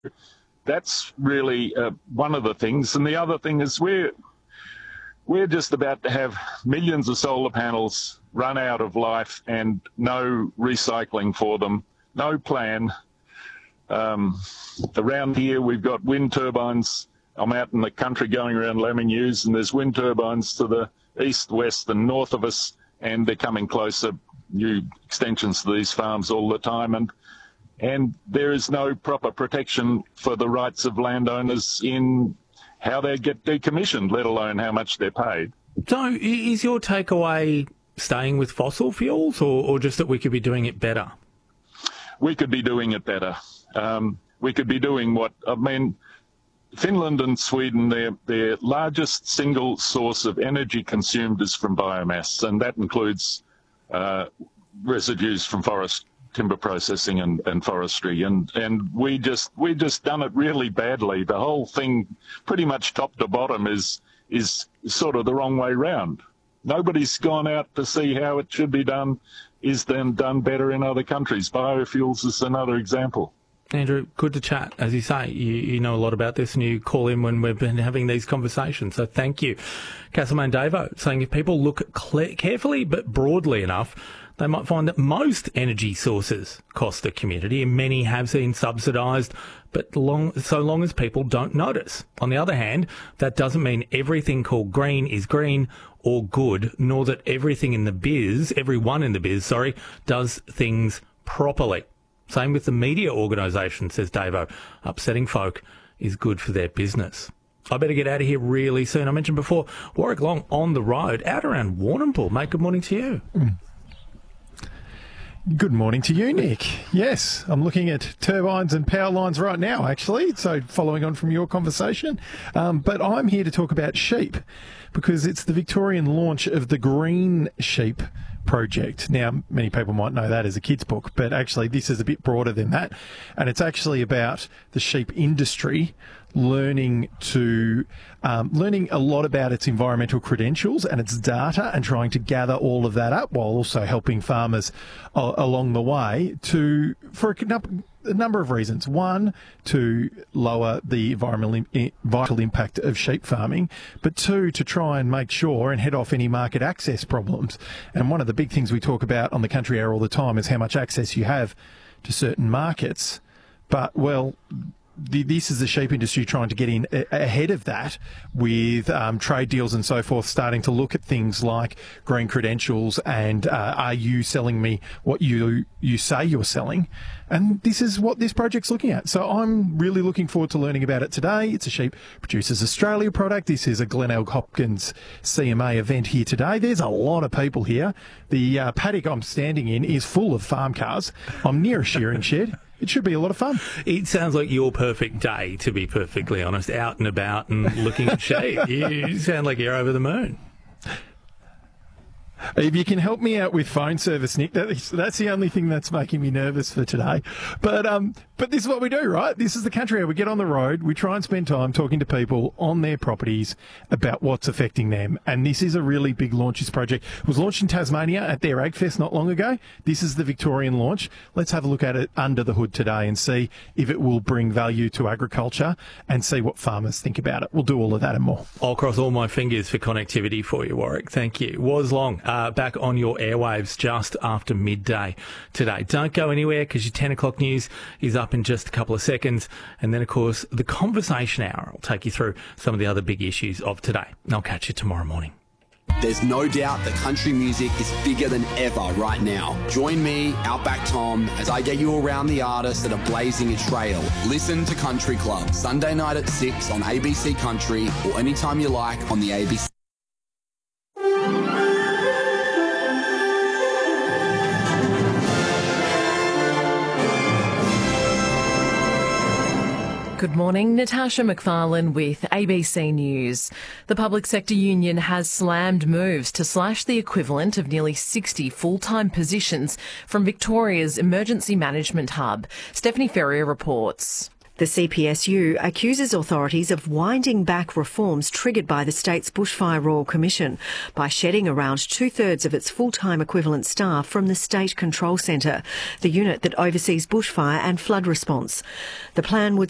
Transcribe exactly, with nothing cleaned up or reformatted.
that's really uh, one of the things. And the other thing is we're, we're just about to have millions of solar panels run out of life and no recycling for them, no plan. Um, around here, we've got wind turbines. I'm out in the country going around Laminghues, and there's wind turbines to the east, west, and north of us, and they're coming closer, new extensions to these farms all the time. And and there is no proper protection for the rights of landowners in how they get decommissioned, let alone how much they're paid. So is your takeaway staying with fossil fuels, or, or just that we could be doing it better? We could be doing it better. Um, we could be doing what, I mean, Finland and Sweden, their, their largest single source of energy consumed is from biomass, and that includes uh, residues from forest timber processing and, and forestry. And, and we just we just done it really badly. The whole thing, pretty much top to bottom, is is sort of the wrong way round. Nobody's gone out to see how it should be done, is then done better in other countries. Biofuels is another example. Andrew, good to chat. As you say, you, you know a lot about this, and you call in when we've been having these conversations, so thank you. Castlemaine Davo saying if people look cl- carefully but broadly enough, they might find that most energy sources cost the community, and many have been subsidised, but long, so long as people don't notice. On the other hand, that doesn't mean everything called green is green or good, nor that everything in the biz, everyone in the biz, sorry, does things properly. Same with the media organisation, says Davo. Upsetting folk is good for their business. I better get out of here really soon. I mentioned before, Warwick Long on the road, out around Warrnambool. Mate, good morning to you. Mm. Good morning to you, Nick. Yes, I'm looking at turbines and power lines right now, actually, so following on from your conversation. Um, but I'm here to talk about sheep, because it's the Victorian launch of the Green Sheep project. Now, many people might know that as a kid's book, but actually this is a bit broader than that, and it's actually about the sheep industry learning to um, learning a lot about its environmental credentials and its data, and trying to gather all of that up while also helping farmers uh, along the way to for a, a number of reasons. One, to lower the environmental vital impact of sheep farming, but two, to try and make sure and head off any market access problems. And one of the big things we talk about on the Country Hour all the time is how much access you have to certain markets. But, well, The, this is the sheep industry trying to get in a, ahead of that with um, trade deals and so forth, starting to look at things like green credentials and uh, are you selling me what you you say you're selling? And this is what this project's looking at. So I'm really looking forward to learning about it today. It's a Sheep Producers Australia product. This is a Glenelg Hopkins C M A event here today. There's a lot of people here. The uh, paddock I'm standing in is full of farm cars. I'm near a shearing shed. It should be a lot of fun. It sounds like your perfect day, to be perfectly honest, out and about and looking at sheep. You sound like you're over the moon. If you can help me out with phone service, Nick, that is, that's the only thing that's making me nervous for today. But um, but this is what we do, right? This is the Country Hour. We get on the road. We try and spend time talking to people on their properties about what's affecting them. And this is a really big launch. This project it was launched in Tasmania at their AgFest not long ago. This is the Victorian launch. Let's have a look at it under the hood today and see if it will bring value to agriculture and see what farmers think about it. We'll do all of that and more. I'll cross all my fingers for connectivity for you, Warwick. Thank you. Was Long. Uh, back on your airwaves just after midday today. Don't go anywhere, because your ten o'clock news is up in just a couple of seconds. And then, of course, the Conversation Hour will take you through some of the other big issues of today. And I'll catch you tomorrow morning. There's no doubt that country music is bigger than ever right now. Join me, Outback Tom, as I get you around the artists that are blazing a trail. Listen to Country Club, Sunday night at six on A B C Country, or anytime you like on the A B C. Good morning, Natasha McFarlane with A B C News. The Public Sector Union has slammed moves to slash the equivalent of nearly sixty full-time positions from Victoria's emergency management hub. Stephanie Ferrier reports. The C P S U accuses authorities of winding back reforms triggered by the state's Bushfire Royal Commission by shedding around two-thirds of its full-time equivalent staff from the State Control Centre, the unit that oversees bushfire and flood response. The plan would